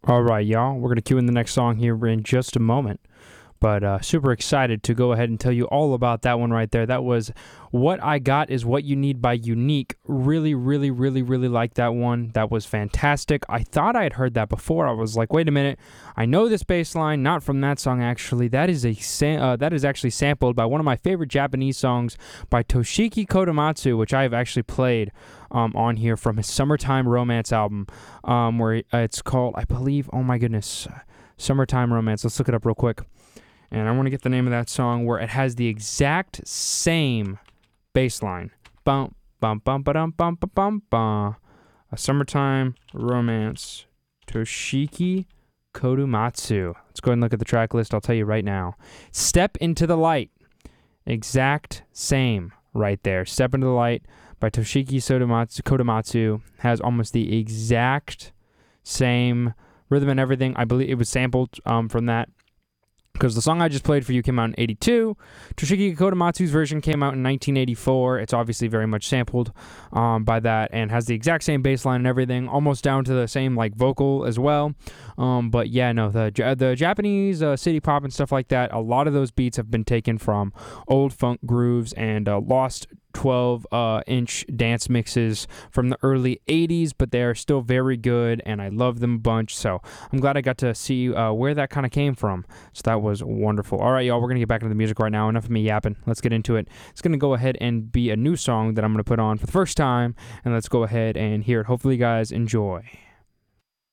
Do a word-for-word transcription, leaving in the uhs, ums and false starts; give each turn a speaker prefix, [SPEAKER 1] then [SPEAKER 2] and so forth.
[SPEAKER 1] All right, y'all. We're going to cue in the next song here in just a moment. But uh, super excited to go ahead and tell you all about that one right there. That was What I Got Is What You Need by Unique. Really, really, really, really like that one. That was fantastic. I thought I had heard that before. I was like, wait a minute. I know this bass line, not from that song actually. That is a sam- uh, that is actually sampled by one of my favorite Japanese songs by Toshiki Kodamatsu, which I have actually played um, on here from his Summertime Romance album, um, where it's called, I believe, oh my goodness, Summertime Romance. Let's look it up real quick. And I want to get the name of that song where it has the exact same bass line. Bum, bum, bum, ba-dum, bum, ba, bum, bum. A Summertime Romance, Toshiki Kodamatsu. Let's go ahead and look at the track list. I'll tell you right now. Step Into the Light. Exact same right there. Step Into the Light by Toshiki Kodamatsu, Kodamatsu has almost the exact same rhythm and everything. I believe it was sampled um, from that. Because the song I just played for you came out in eighty-two. Toshiki Kodamatsu's version came out in nineteen eighty-four. It's obviously very much sampled um, by that and has the exact same bass line and everything, almost down to the same like vocal as well. Um, but yeah, no, the the Japanese uh, city pop and stuff like that, a lot of those beats have been taken from old funk grooves and uh, lost twelve inch dance mixes from the early eighties, but they are still very good, and I love them a bunch, so I'm glad I got to see uh, where that kind of came from. So that was wonderful. All right, y'all, we're going to get back into the music right now. Enough of me yapping. Let's get into it. It's going to go ahead and be a new song that I'm going to put on for the first time, and let's go ahead and hear it. Hopefully you guys enjoy.